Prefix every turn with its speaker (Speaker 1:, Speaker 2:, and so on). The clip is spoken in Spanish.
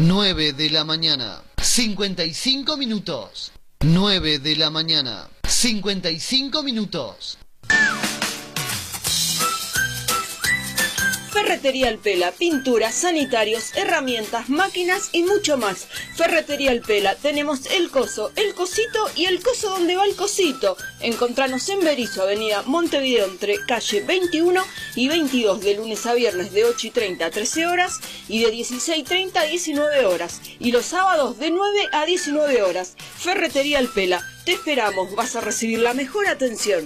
Speaker 1: 9 de la mañana, 55 minutos. 9 de la mañana, 55 minutos.
Speaker 2: Ferretería El Pela, pinturas, sanitarios, herramientas, máquinas y mucho más. Ferretería El Pela, tenemos el coso, el cosito y el coso donde va el cosito. Encontranos en Berisso, avenida Montevideo, entre calle 21 y 22, de lunes a viernes de 8:30 a 13 horas y de 16:30 a 19 horas. Y los sábados de 9 a 19 horas. Ferretería El Pela, te esperamos, vas a recibir la mejor atención.